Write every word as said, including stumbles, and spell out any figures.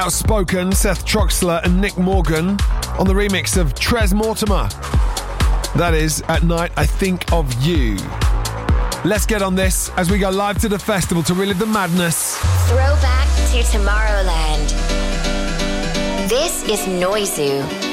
Outspoken, Seth Troxler and Nick Morgan on the remix of Tres Mortimer. That is At Night I Think of You. Let's get on this as we go live to the festival to relive the madness. Throwback to Tomorrowland. This is Noizu.